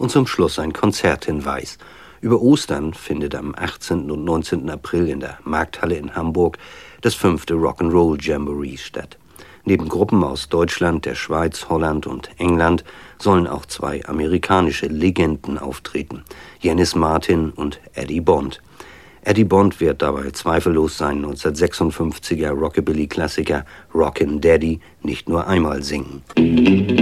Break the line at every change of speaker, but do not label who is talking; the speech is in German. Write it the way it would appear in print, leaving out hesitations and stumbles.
und zum Schluss ein Konzerthinweis. Über Ostern findet am 18. und 19. April in der Markthalle in Hamburg das 5. Rock'n'Roll Jamboree statt. Neben Gruppen aus Deutschland, der Schweiz, Holland und England sollen auch 2 amerikanische Legenden auftreten: Janis Martin und Eddie Bond. Eddie Bond wird dabei zweifellos seinen 1956er Rockabilly-Klassiker Rockin' Daddy nicht nur einmal singen.